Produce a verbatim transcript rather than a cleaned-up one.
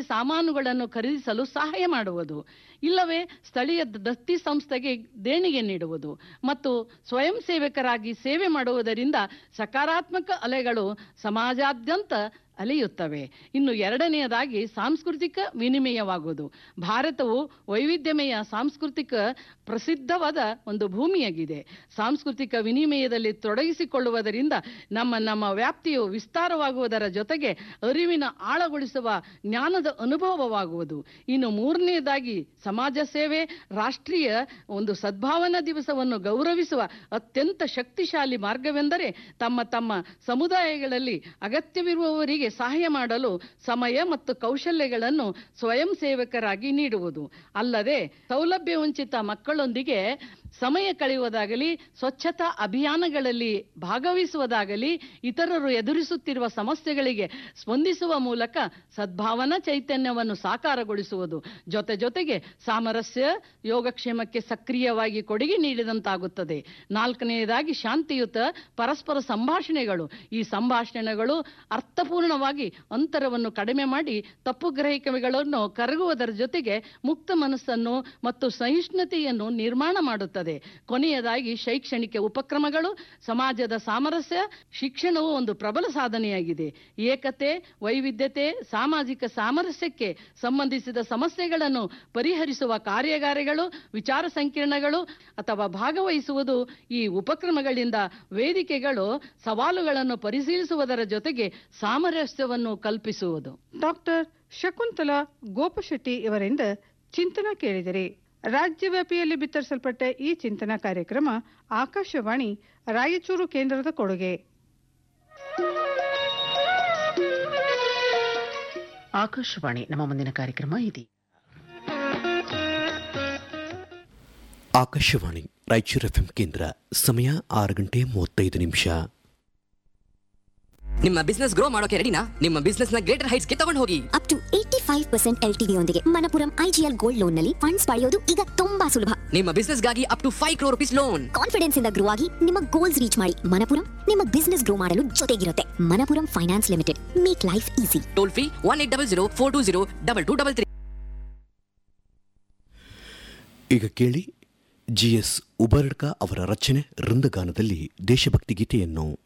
ಸಾಮಾನುಗಳನ್ನು ಖರೀದಿಸಲು ಸಹಾಯ ಮಾಡುವುದು, ಇಲ್ಲವೇ ಸ್ಥಳೀಯ ದತ್ತಿ ಸಂಸ್ಥೆಗೆ ದೇಣಿಗೆ ನೀಡುವುದು ಮತ್ತು ಸ್ವಯಂ ಸೇವಕರಾಗಿ ಸೇವೆ ಮಾಡುವುದರಿಂದ ಸಕಾರಾತ್ಮಕ ಅಲೆಗಳು ಸಮಾಜಾದ್ಯಂತ ಅಲೆಯುತ್ತವೆ. ಇನ್ನು ಎರಡನೆಯದಾಗಿ ಸಾಂಸ್ಕೃತಿಕ ವಿನಿಮಯವಾಗುವುದು. ಭಾರತವು ವೈವಿಧ್ಯಮಯ ಸಾಂಸ್ಕೃತಿಕ ಪ್ರಸಿದ್ಧವಾದ ಒಂದು ಭೂಮಿಯಾಗಿದೆ. ಸಾಂಸ್ಕೃತಿಕ ವಿನಿಮಯದಲ್ಲಿ ತೊಡಗಿಸಿಕೊಳ್ಳುವುದರಿಂದ ನಮ್ಮ ನಮ್ಮ ವ್ಯಾಪ್ತಿಯು ವಿಸ್ತಾರವಾಗುವುದರ ಜೊತೆಗೆ ಅರಿವಿನ ಆಳಗೊಳಿಸುವ ಜ್ಞಾನದ ಅನುಭವವಾಗುವುದು. ಇನ್ನು ಮೂರನೆಯದಾಗಿ ಸಮಾಜ ಸೇವೆ. ರಾಷ್ಟ್ರೀಯ ಒಂದು ಸದ್ಭಾವನಾ ದಿವಸವನ್ನು ಗೌರವಿಸುವ ಅತ್ಯಂತ ಶಕ್ತಿಶಾಲಿ ಮಾರ್ಗವೆಂದರೆ ತಮ್ಮ ತಮ್ಮ ಸಮುದಾಯಗಳಲ್ಲಿ ಅಗತ್ಯವಿರುವವರಿಗೆ ಸಹಾಯ ಮಾಡಲು ಸಮಯ ಮತ್ತು ಕೌಶಲ್ಯಗಳನ್ನು ಸ್ವಯಂ ಸೇವಕರಾಗಿ ನೀಡುವುದು. ಅಲ್ಲದೆ ಸೌಲಭ್ಯ ವಂಚಿತ ಮಕ್ಕಳೊಂದಿಗೆ ಸಮಯ ಕಳೆಯುವುದಾಗಲಿ, ಸ್ವಚ್ಛತಾ ಅಭಿಯಾನಗಳಲ್ಲಿ ಭಾಗವಹಿಸುವುದಾಗಲಿ, ಇತರರು ಎದುರಿಸುತ್ತಿರುವ ಸಮಸ್ಯೆಗಳಿಗೆ ಸ್ಪಂದಿಸುವ ಮೂಲಕ ಸದ್ಭಾವನಾ ಚೈತನ್ಯವನ್ನು ಸಾಕಾರಗೊಳಿಸುವುದು. ಜೊತೆ ಜೊತೆಗೆ ಸಾಮರಸ್ಯ ಯೋಗಕ್ಷೇಮಕ್ಕೆ ಸಕ್ರಿಯವಾಗಿ ಕೊಡುಗೆ ನೀಡಿದಂತಾಗುತ್ತದೆ. ನಾಲ್ಕನೆಯದಾಗಿ ಶಾಂತಿಯುತ ಪರಸ್ಪರ ಸಂಭಾಷಣೆಗಳು. ಈ ಸಂಭಾಷಣೆಗಳು ಅರ್ಥಪೂರ್ಣವಾಗಿ ಅಂತರವನ್ನು ಕಡಿಮೆ ಮಾಡಿ ತಪ್ಪು ಗ್ರಹಿಕೆಗಳನ್ನು ಕರಗುವುದರ ಜೊತೆಗೆ ಮುಕ್ತ ಮನಸ್ಸನ್ನು ಮತ್ತು ಸಹಿಷ್ಣುತೆಯನ್ನು ನಿರ್ಮಾಣ ಮಾಡುತ್ತದೆ. ಕೊನೆಯದಾಗಿ ಶೈಕ್ಷಣಿಕ ಉಪಕ್ರಮಗಳು. ಸಮಾಜದ ಸಾಮರಸ್ಯ ಶಿಕ್ಷಣವು ಒಂದು ಪ್ರಬಲ ಸಾಧನೆಯಾಗಿದೆ. ಏಕತೆ, ವೈವಿಧ್ಯತೆ, ಸಾಮಾಜಿಕ ಸಾಮರಸ್ಯಕ್ಕೆ ಸಂಬಂಧಿಸಿದ ಸಮಸ್ಯೆಗಳನ್ನು ಪರಿಹರಿಸುವ ಕಾರ್ಯಾಗಾರಗಳು, ವಿಚಾರ ಸಂಕಿರಣಗಳು ಅಥವಾ ಭಾಗವಹಿಸುವುದು. ಈ ಉಪಕ್ರಮಗಳಿಂದ ವೇದಿಕೆಗಳು ಸವಾಲುಗಳನ್ನು ಪರಿಶೀಲಿಸುವುದರ ಜೊತೆಗೆ ಸಾಮರಸ್ಯವನ್ನು ಕಲ್ಪಿಸುವುದು. ಡಾಕ್ಟರ್ ಶಕುಂತಲಾ ಗೋಪಶೆಟ್ಟಿ ಇವರಿಂದ ಚಿಂತನ ಕೇಳಿದರೆ. ರಾಜ್ಯವ್ಯಾಪಿಯಲ್ಲಿ ಬಿತ್ತರಿಸಲ್ಪಟ್ಟ ಈ ಚಿಂತನಾ ಕಾರ್ಯಕ್ರಮ ಆಕಾಶವಾಣಿ ರಾಯಚೂರು ಕೇಂದ್ರದ ಕೊಡುಗೆ. ಆಕಾಶವಾಣಿ ನಮ್ಮ ಮುಂದಿನ ಕಾರ್ಯಕ್ರಮ ಇದೆ. ಆಕಾಶವಾಣಿ ರಾಯಚೂರು ಎಫ್ಎಂ ಕೇಂದ್ರ. ಸಮಯ ಆರು ಗಂಟೆ ಮೂವತ್ತೈದು ನಿಮಿಷ. ನಿಮ್ಮ ಬಿಸ್ನೆಸ್ ಗ್ರೋ ಮಾಡೋಕೆ ರೆಡಿನಾ? ನಿಮ್ಮ ಬಿಸ್ನೆಸ್ ನ ಗ್ರೇಟರ್ ಹೈಟ್ಸ್ ಗೆ ತಗೊಂಡು ಹೋಗಿ. Up to eighty five percent L T V ಯೊಂದಿಗೆ ಮಣಪುರಂ ಐಜಿಎಲ್ ಗೋಲ್ಡ್ ಲೋನ್ ನಲ್ಲಿ ಫಂಡ್ಸ್ ಪಡೆಯೋದು ಈಗ ತುಂಬಾ ಸುಲಭ. ನಿಮ್ಮ ಬಿಸ್ನೆಸ್ ಗಾಗಿ up to five crore rupees loan. Confidence ಇಂದ ಗ್ರೋ ಆಗಿ ನಿಮ್ಮ ಗೋಲ್ಸ್ ರೀಚ್ ಮಾಡಿ. ಮಣಪುರಂ ನಿಮ್ಮ ಬಿಸ್ನೆಸ್ ಗ್ರೋ ಮಾಡಲು ಜೊತೆಗಿರುತ್ತೆ. Manappuram finance limited, make life easy. Toll free one eight double zero four two zero double two double three. ಈಗ ಕೇಳಿ G S ಉಬರ್ಡ್ಕ ಅವರ ರಚನೆ ವೃಂದಗಾನದಲ್ಲಿ ದೇಶಭಕ್ತಿ ಗೀತೆಯನ್ನು.